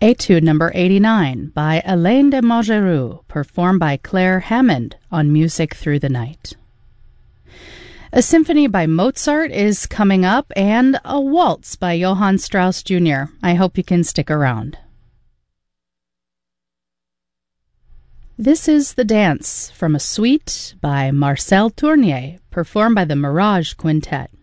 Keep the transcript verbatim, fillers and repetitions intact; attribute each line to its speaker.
Speaker 1: Etude number eighty-nine by Alain de Maugeroux, performed by Claire Hammond on Music Through the Night. A symphony by Mozart is coming up, and a waltz by Johann Strauss Junior I hope you can stick around. This is The Dance from a suite by Marcel Tournier, performed by the Mirage Quintet.